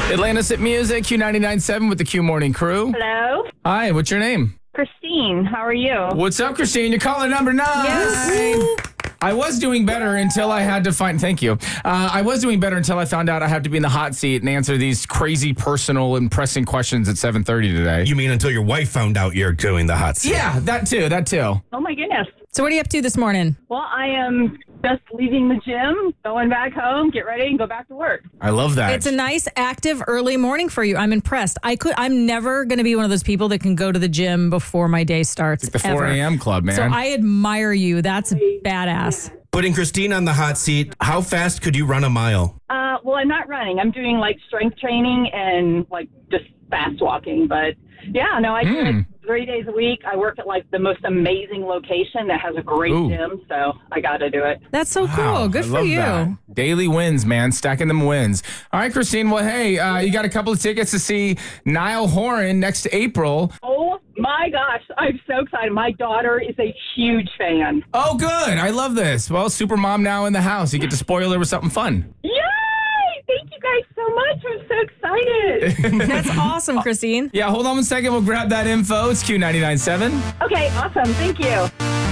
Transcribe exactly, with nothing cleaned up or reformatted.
Atlantis at Music, Q ninety-nine point seven with the Q Morning Crew. Hello? Hi, what's your name? Christine, how are you? What's up, Christine? You're calling number nine. Yes. I was doing better until I had to find, thank you. Uh, I was doing better until I found out I have to be in the hot seat and answer these crazy, personal, and pressing questions at seven thirty today. You mean until your wife found out you're doing the hot seat? Yeah, that too, that too. Oh, my goodness. So what are you up to this morning? Well, I am just leaving the gym, going back home, get ready, and go back to work. I love that. It's a nice, active, early morning for you. I'm impressed. I could. I'm never going to be one of those people that can go to the gym before my day starts. It's the four a.m. club, man. So I admire you. That's badass. Putting Christine on the hot seat, how fast could you run a mile? Uh, well, I'm not running. I'm doing, like, strength training and, like, just fast walking. But, yeah, no, I do Mm. it three days a week. I work at, like, the most amazing location that has a great Ooh. gym, so I got to do it. That's so Wow, cool. Good I for love you. that. Daily wins, man. Stacking them wins. All right, Christine. Well, hey, uh, you got a couple of tickets to see Niall Horan next April. Oh, my gosh. I'm so excited. My daughter is a huge fan. Oh, good. I love this. Well, super mom now in the house. You get to spoil her with something fun. Yay! Thank you guys so much. I'm so excited. That's awesome, Christine. Yeah, hold on one second. We'll grab that info. It's Q ninety-nine point seven. Okay, awesome. Thank you.